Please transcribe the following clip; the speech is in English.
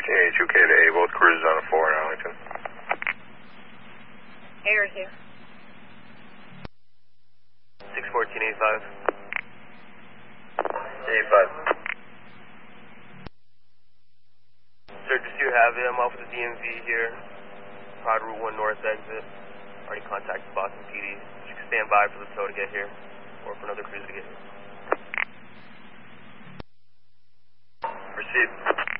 1382K to A, both cruises on a 4 in Arlington. Air here. 61485. 85. Sir, just so you have it, I'm off the DMV here. Prod Route 1 North exit. Already contacted Boston PD. You can stand by for the tow to get here, or for another cruise to get here. Proceed.